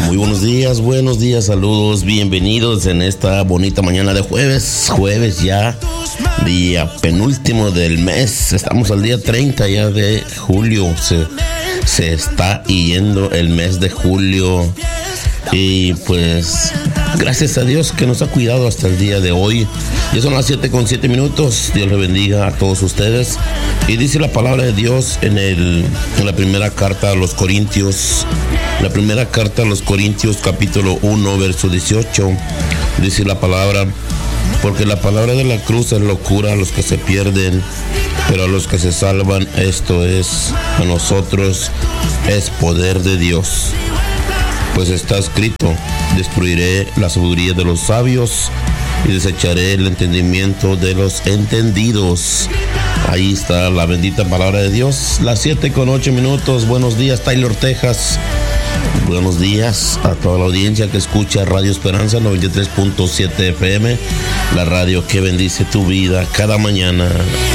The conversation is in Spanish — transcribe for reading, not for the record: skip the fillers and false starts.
Muy buenos días, saludos, bienvenidos en esta bonita mañana de jueves ya, día penúltimo del mes. Estamos al día 30 ya de julio, se está yendo el mes de julio y pues gracias a Dios que nos ha cuidado hasta el día de hoy. Ya son las 7:07. Dios le bendiga a todos ustedes. Y dice la palabra de Dios en la primera carta a los Corintios. La primera carta a los Corintios, capítulo 1, verso 18. Dice la palabra: porque la palabra de la cruz es locura a los que se pierden, pero a los que se salvan, esto es, a nosotros, es poder de Dios. Pues está escrito: destruiré la sabiduría de los sabios y desecharé el entendimiento de los entendidos. Ahí está la bendita palabra de Dios. Las 7:08. Buenos días, Taylor, Texas. Buenos días a toda la audiencia que escucha Radio Esperanza 93.7 FM, la radio que bendice tu vida cada mañana.